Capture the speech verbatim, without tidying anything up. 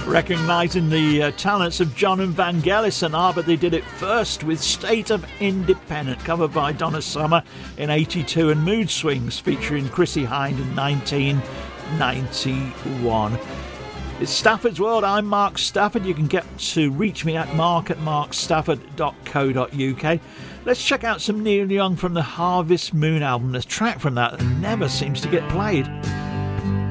Recognising the uh, talents of John and Vangelis and R, but they did it first with State of Independent, covered by Donna Summer in eighty-two, and Mood Swings featuring Chrissie Hynde in nineteen ninety-one. It's Stafford's World. I'm Mark Stafford. You can get to reach me at mark at mark stafford dot co dot uk. Let's check out some Neil Young from the Harvest Moon album. There's a track from that that never seems to get played.